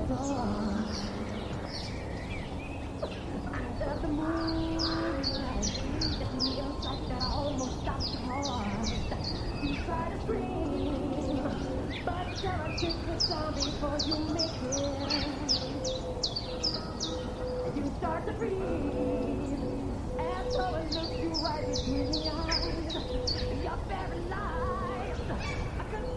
Under the moonlight, it's me inside that almost stopped your heart. You try to scream, but you cannot take the sound before you make it. You start to breathe, and so it looks you right between the eyes. You're paralyzed.